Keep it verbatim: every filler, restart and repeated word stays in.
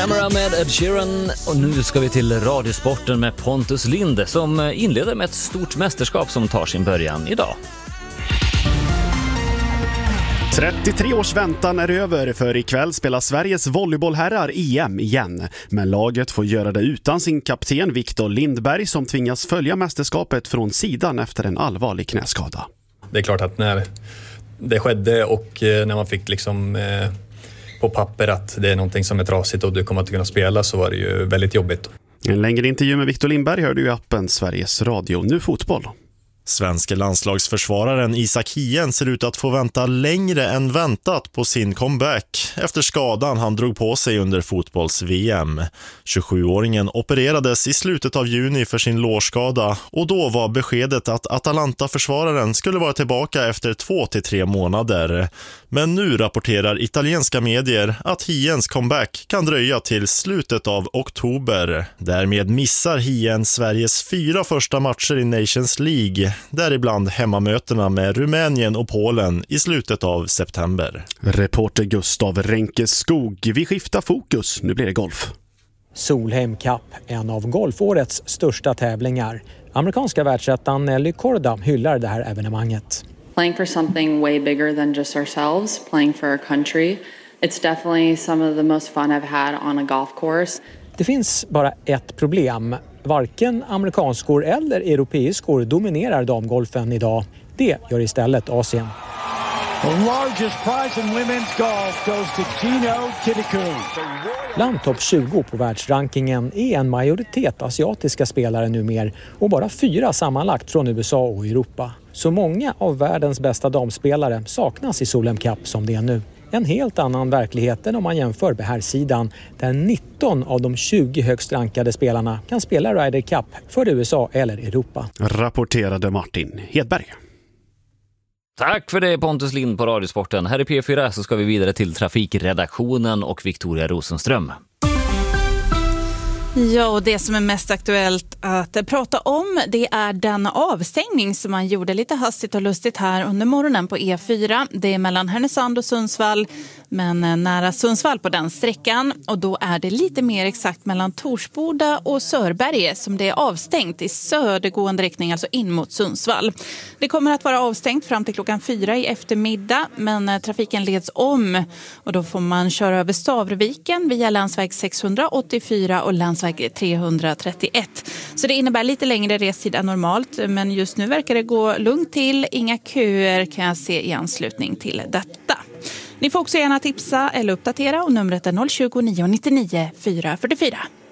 Camera med Ed Sheeran, och nu ska vi till Radiosporten med Pontus Linde som inleder med ett stort mästerskap som tar sin början idag. trettiotre års väntan är över, för ikväll spelar Sveriges volleybollherrar E M igen. Men laget får göra det utan sin kapten Viktor Lindberg som tvingas följa mästerskapet från sidan efter en allvarlig knäskada. Det är klart att när det skedde och när man fick liksom eh, på papper att det är någonting som är trasigt och du kommer att kunna spela, så var det ju väldigt jobbigt. En längre intervju med Viktor Lindberg hör du i appen Sveriges Radio. Nu fotboll. Svenska landslagsförsvararen Isak Hien ser ut att få vänta längre än väntat på sin comeback efter skadan han drog på sig under fotbolls-V M. tjugosjuåringen opererades i slutet av juni för sin lårskada, och då var beskedet att Atalanta-försvararen skulle vara tillbaka efter två till tre månader. Men nu rapporterar italienska medier att Hiens comeback kan dröja till slutet av oktober. Därmed missar Hien Sveriges fyra första matcher i Nations League, däribland hemmamötena med Rumänien och Polen i slutet av september. Reporter Gustav Renkeskog. Vi skiftar fokus, nu blir det golf. Solheim Cup, en av golfårets största tävlingar. Amerikanska världsettan Nelly Korda hyllar det här evenemanget. Playing for something way bigger than just ourselves, playing for our country. It's definitely some of the most fun I've had on a golf course. Det finns bara ett problem. Varken amerikanskor eller europeiskor dominerar damgolfen idag. Det gör istället Asien. The largest prize in women's golf goes to Gino Kitakun. Bland topp tjugo på världsrankingen är en majoritet asiatiska spelare numera, och bara fyra sammanlagt från U S A och Europa. Så många av världens bästa damspelare saknas i Solheim Cup som det är nu. En helt annan verklighet än om man jämför med här sidan, där nitton av de tjugo högst rankade spelarna kan spela Ryder Cup för U S A eller Europa. Rapporterade Martin Hedberg. Tack för det, Pontus Lind på Radiosporten. Här i P fyra så ska vi vidare till trafikredaktionen och Victoria Rosenström. Ja, och det som är mest aktuellt att prata om, det är den avstängning som man gjorde lite hastigt och lustigt här under morgonen på E fyra. Det är mellan Härnösand och Sundsvall, men nära Sundsvall på den sträckan. Och då är det lite mer exakt mellan Torsboda och Sörberge som det är avstängt i södergående riktning, alltså in mot Sundsvall. Det kommer att vara avstängt fram till klockan fyra i eftermiddag, men trafiken leds om. Och då får man köra över Stavreviken via länsväg sexhundraåttiofyra och länsväg trehundratrettioett. Så det innebär lite längre restid än normalt, men just nu verkar det gå lugnt till. Inga köer kan jag se i anslutning till detta. Ni får också gärna tipsa eller uppdatera, och numret är noll tjugo, nio nittionio, fyra fyrtiofyra.